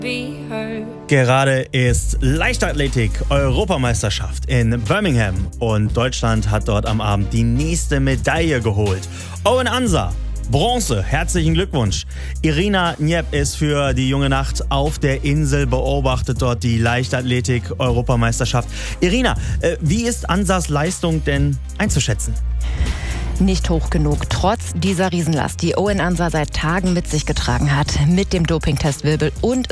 Gerade ist Leichtathletik-Europameisterschaft in Birmingham und Deutschland hat dort am Abend die nächste Medaille geholt. Owen Ansa, Bronze, herzlichen Glückwunsch. Irina Njep ist für die junge Nacht auf der Insel, beobachtet dort die Leichtathletik-Europameisterschaft. Irina, wie ist Ansas Leistung denn einzuschätzen? Nicht hoch genug, trotz dieser Riesenlast, die Owen Ansa seit Tagen mit sich getragen hat, mit dem Dopingtestwirbel und